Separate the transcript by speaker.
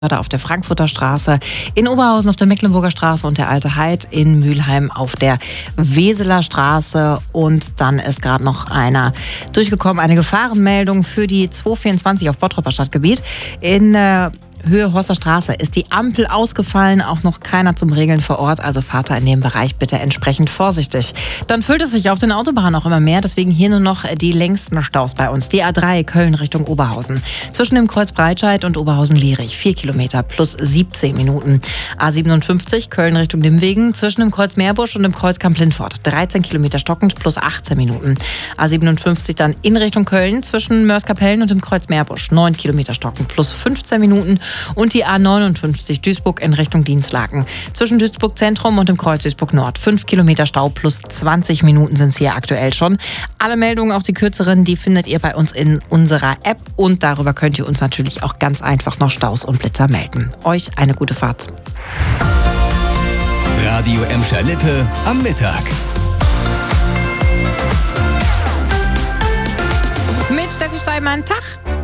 Speaker 1: Auf der Frankfurter Straße, in Oberhausen auf der Mecklenburger Straße und der Alte Heid, in Mülheim auf der Weseler Straße. Und dann ist gerade noch einer durchgekommen, eine Gefahrenmeldung für die 224 auf Bottroper Stadtgebiet. In Höhe Horster Straße ist die Ampel ausgefallen, auch noch keiner zum Regeln vor Ort, also fahrt da in dem Bereich bitte entsprechend vorsichtig. Dann füllt es sich auf den Autobahnen auch immer mehr, deswegen hier nur noch die längsten Staus bei uns. Die A3 Köln Richtung Oberhausen. Zwischen dem Kreuz Breitscheid und Oberhausen-Lierich 4 Kilometer plus 17 Minuten. A57 Köln Richtung Nimwegen zwischen dem Kreuz Meerbusch und dem Kreuz Kamp-Lindfort 13 Kilometer stockend plus 18 Minuten. A57 dann in Richtung Köln zwischen Mörs-Kapellen und dem Kreuz Meerbusch 9 Kilometer stockend plus 15 Minuten. Und die A59 Duisburg in Richtung Dinslaken. Zwischen Duisburg Zentrum und dem Kreuz Duisburg Nord 5 Kilometer Stau plus 20 Minuten sind es hier aktuell schon. Alle Meldungen, auch die kürzeren, die findet ihr bei uns in unserer App. Und darüber könnt ihr uns natürlich auch ganz einfach noch Staus und Blitzer melden. Euch eine gute Fahrt.
Speaker 2: Radio Emscher-Lippe am Mittag.
Speaker 1: Mit Steffi Steinmann, Tag.